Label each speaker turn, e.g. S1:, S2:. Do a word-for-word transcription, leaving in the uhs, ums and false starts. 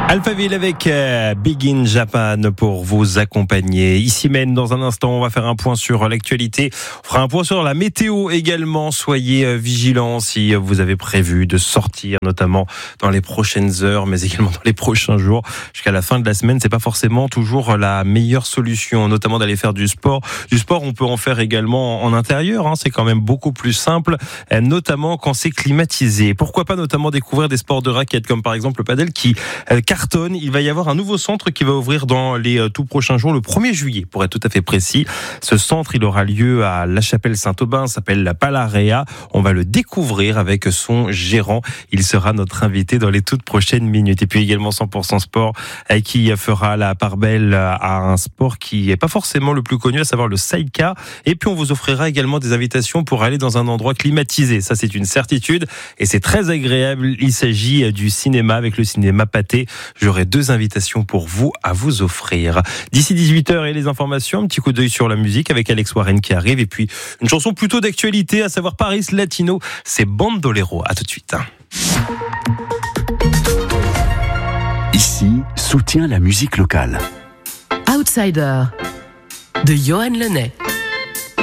S1: Alphaville avec euh, Big in Japan pour vous accompagner. Ici même, dans un instant, on va faire un point sur l'actualité. On fera un point sur la météo également. Soyez euh, vigilants si vous avez prévu de sortir, notamment dans les prochaines heures, mais également dans les prochains jours. Jusqu'à la fin de la semaine, c'est pas forcément toujours la meilleure solution, notamment d'aller faire du sport. Du sport, on peut en faire également en intérieur. Hein, c'est quand même beaucoup plus simple, euh, notamment quand c'est climatisé. Pourquoi pas notamment découvrir des sports de raquettes, comme par exemple le padel qui euh, cartonne. Il va y avoir un nouveau centre qui va ouvrir dans les euh, tout prochains jours, le premier juillet, pour être tout à fait précis. Ce centre, il aura lieu à La Chapelle-Saint-Aubin, s'appelle la Palarea. On va le découvrir avec son gérant. Il sera notre invité dans les toutes prochaines minutes. Et puis également cent pour cent sport, euh, qui fera la part belle à un sport qui n'est pas forcément le plus connu, à savoir le sidecar. Et puis on vous offrira également des invitations pour aller dans un endroit climatisé. Ça, c'est une certitude et c'est très agréable. Il s'agit du cinéma avec le cinéma Pathé. J'aurai deux invitations pour vous à vous offrir. D'ici dix-huit heures et les informations, un petit coup d'œil sur la musique avec Alex Warren qui arrive. Et puis une chanson plutôt d'actualité, à savoir Paris Latino. C'est Bandolero. À tout de suite.
S2: Ici, soutient la musique locale.
S3: Outsider de Johan Lenay.